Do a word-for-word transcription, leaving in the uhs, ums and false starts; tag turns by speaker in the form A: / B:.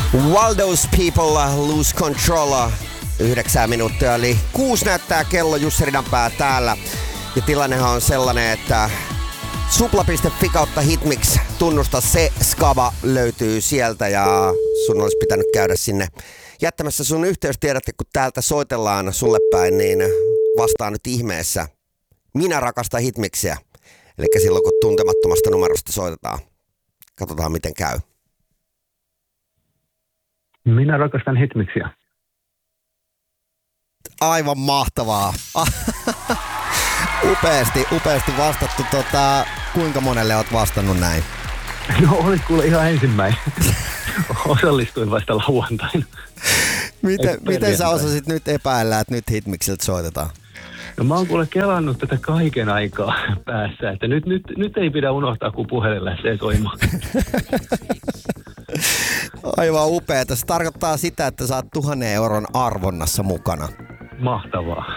A: Waldo's People Lose Control. Yhdeksää minuuttia, eli kuusi näyttää kello. Jussi Ridanpää täällä. Ja tilannehan on sellainen, että supla piste fi kautta hitmix, tunnusta se, skaba löytyy sieltä ja sun olisi pitänyt käydä sinne jättämässä sun yhteystiedot, kun täältä soitellaan sulle päin, niin vastaa nyt ihmeessä. Minä rakastan hitmixiä. Eli silloin kun tuntemattomasta numerosta soitetaan. Katsotaan miten käy.
B: Minä rakastan hitmixiä.
A: Aivan mahtavaa. Upeasti, upeasti vastattu. Tota, kuinka monelle oot vastannut näin?
B: No olit kuule ihan ensimmäinen. Osallistuin vasta lauantaina.
A: Miten, miten sä osasit nyt epäillä, että nyt hitmixiltä soitetaan?
B: No mä oon kuule kelannut tätä kaiken aikaa päässä, että nyt, nyt, nyt ei pidä unohtaa, kun puhelin lähtee soimaan.
A: Aivan upeeta. Se tarkoittaa sitä, että sä oot tuhannen euron arvonnassa mukana.
B: Mahtavaa.